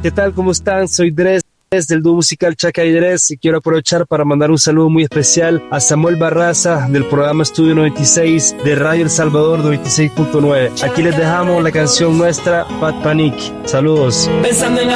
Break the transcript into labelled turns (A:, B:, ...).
A: ¿Qué tal? ¿Cómo están? Soy Dres del dúo musical Chaca y Dres y quiero aprovechar para mandar un saludo muy especial a Samuel Barraza del programa Estudio 96 de Radio El Salvador 96.9. Aquí les dejamos la canción nuestra, Pat Panic. Saludos.